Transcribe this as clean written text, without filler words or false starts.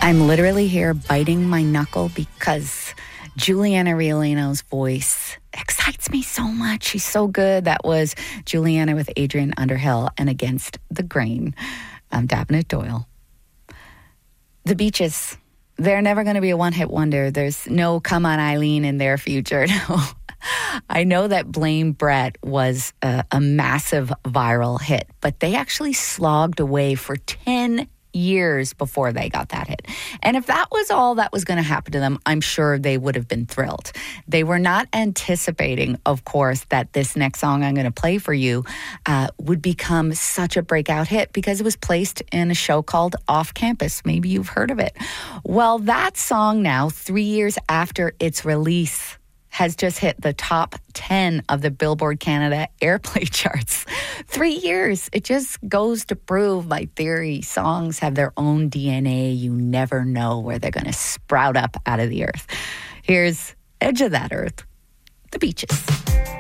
I'm literally here biting my knuckle because Juliana Riolano's voice excites me so much. She's so good. That was Juliana with Adrian Underhill and Against the Grain. I'm Dabnett Doyle. The Beaches. They're never going to be a one-hit wonder. There's no Come On Eileen in their future. No. I know that Blame Brett was a massive viral hit, but they actually slogged away for 10 years before they got that hit. And if that was all that was going to happen to them, I'm sure they would have been thrilled. They were not anticipating, of course, that this next song I'm going to play for you would become such a breakout hit because it was placed in a show called Off Campus. Maybe you've heard of it. Well, that song now, 3 years after its release, has just hit the top 10 of the Billboard Canada airplay charts. 3 years. It just goes to prove my theory. Songs have their own DNA. You never know where they're going to sprout up out of the earth. Here's Edge of That Earth, The Beaches.